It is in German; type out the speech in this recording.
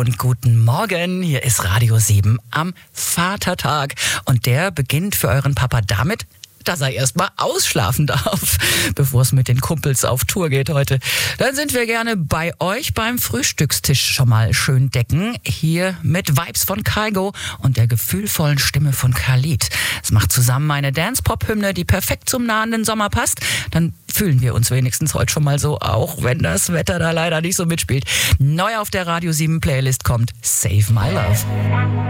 und guten Morgen. Hier ist Radio 7 am Vatertag. Und der beginnt für euren Papa damit, dass er erstmal ausschlafen darf, bevor es mit den Kumpels auf Tour geht heute. Dann sind wir gerne bei euch beim Frühstückstisch schon mal schön decken. Hier mit Vibes von Kygo und der gefühlvollen Stimme von Khalid. Es macht zusammen eine Dance-Pop-Hymne, die perfekt zum nahenden Sommer passt. Dann fühlen wir uns wenigstens heute schon mal so, auch wenn das Wetter da leider nicht so mitspielt. Neu auf der Radio 7 Playlist kommt Save My Love.